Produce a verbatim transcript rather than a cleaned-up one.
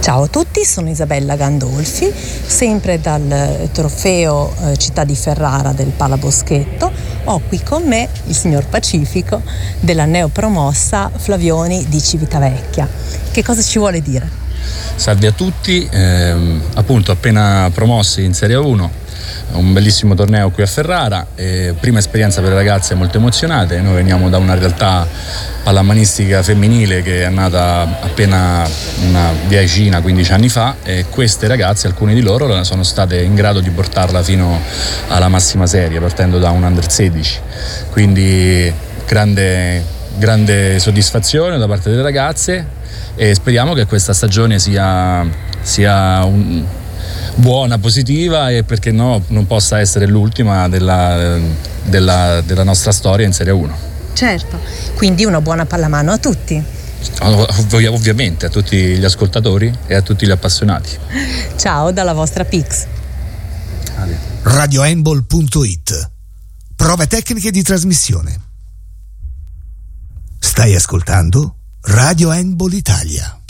Ciao a tutti, sono Isabella Gandolfi, sempre dal trofeo eh, Città di Ferrara del Palaboschetto. Ho qui con me il signor Pacifico della neopromossa Flavioni di Civitavecchia. Che cosa ci vuole dire? Salve a tutti, eh, appunto appena promossi in Serie uno, un bellissimo torneo qui a Ferrara, eh, prima esperienza per le ragazze molto emozionate. Noi veniamo da una realtà pallamanistica femminile che è nata appena una decina, quindici anni fa, e queste ragazze, alcune di loro, sono state in grado di portarla fino alla massima serie, partendo da un under sedici, quindi grande, grande soddisfazione da parte delle ragazze, e speriamo che questa stagione sia, sia un, buona, positiva, e perché no non possa essere l'ultima della, della, della nostra storia in Serie uno. Certo, quindi una buona pallamano a tutti. Ov- ovviamente a tutti gli ascoltatori e a tutti gli appassionati. Ciao dalla vostra Pix. radio handball punto it. Prove tecniche di trasmissione. Stai ascoltando Radio Handball Italia.